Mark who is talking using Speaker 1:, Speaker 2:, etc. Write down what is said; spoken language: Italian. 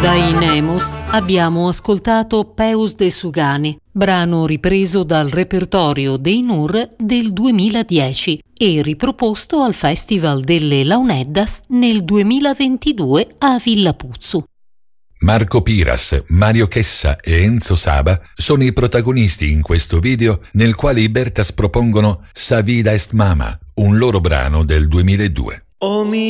Speaker 1: Dai Nemus abbiamo ascoltato Peus de Sugani, brano ripreso dal repertorio dei Nur del 2010 e riproposto al Festival delle Launeddas nel 2022 a Villa Puzzu.
Speaker 2: Marco Piras, Mario Chessa e Enzo Saba sono i protagonisti in questo video nel quale i Bertas propongono Sa vida est mama, un loro brano del 2002.